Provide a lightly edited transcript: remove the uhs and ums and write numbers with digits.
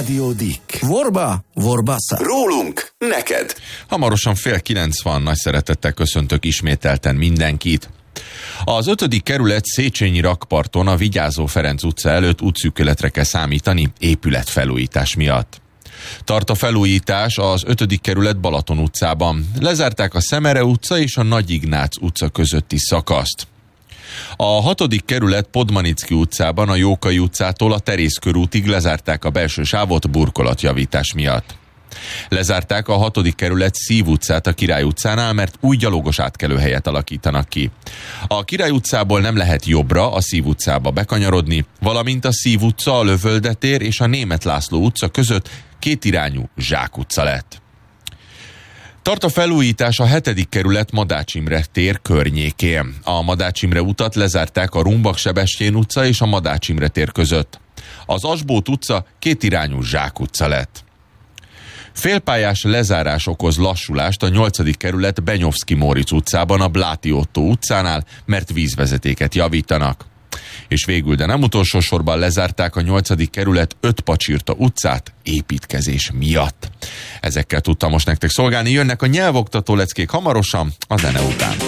Radio Dick. Vorba, vorbassa. Rólunk, neked. Hamarosan 8:30 van, nagy szeretettel köszöntök ismételten mindenkit. Az 5. kerület Széchenyi rakparton a Vigyázó Ferenc utca előtt útszűkületre kell számítani épületfelújítás miatt. Tart a felújítás az 5. kerület Balaton utcában. Lezárták a Szemere utca és a Nagy Ignác utca közötti szakaszt. A 6. kerület Podmanicki utcában a Jókai utcától a Terész körútig lezárták a belső sávot burkolatjavítás miatt. Lezárták a 6. kerület Szív utcát a Király utcánál, mert új gyalogos átkelőhelyet alakítanak ki. A Király utcából nem lehet jobbra a Szív utcába bekanyarodni, valamint a Szív utca, a Lövölde tér és a Németh László utca között kétirányú zsákutca lett. Tart a felújítás a 7. kerület Madács Imre tér környékén. A Madács Imre utat lezárták a Rumbak-Sebestyén utca és a Madács Imre tér között. Az Asbót utca kétirányú zsákutca lett. Félpályás lezárás okoz lassulást a 8. kerület Benyovszky Móricz utcában a Bláti Ottó utcánál, mert vízvezetéket javítanak. És végül, de nem utolsó sorban lezárták a 8. kerület Ötpacsirta utcát építkezés miatt. Ezekkel tudtam most nektek szolgálni, jönnek a nyelvoktató leckék hamarosan, a zene után.